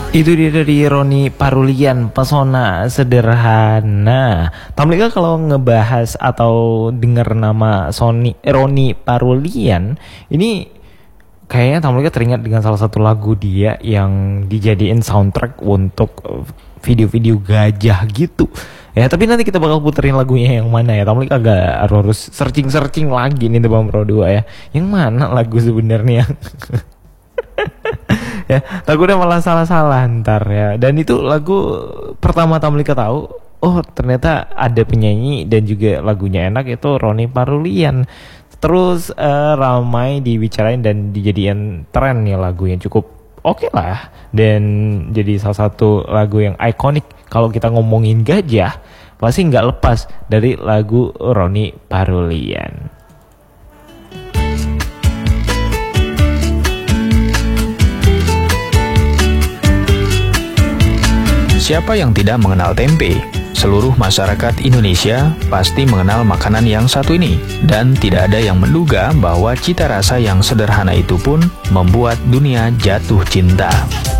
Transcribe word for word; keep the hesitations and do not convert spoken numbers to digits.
Itu dia dari Roni Parulian, Pesona Sederhana. Tamlika kalau ngebahas atau denger nama Sony Roni Parulian, ini kayaknya Tamlika teringat dengan salah satu lagu dia yang dijadiin soundtrack untuk video-video gajah gitu. Ya, tapi nanti kita bakal puterin lagunya yang mana ya. Tamlika agak harus searching-searching lagi nih Bang Pro dua ya. Yang mana lagu sebenarnya? Ya, takutnya malah salah-salah ntar ya. Dan itu lagu pertama Tamlika tahu, oh ternyata ada penyanyi dan juga lagunya enak, itu Roni Parulian. Terus uh, ramai dibicarain dan dijadiin tren nih lagunya, cukup oke okay lah. Dan jadi salah satu lagu yang ikonik kalau kita ngomongin gajah, pasti nggak lepas dari lagu Roni Parulian. Siapa yang tidak mengenal tempe? Seluruh masyarakat Indonesia pasti mengenal makanan yang satu ini. Dan tidak ada yang menduga bahwa cita rasa yang sederhana itu pun membuat dunia jatuh cinta.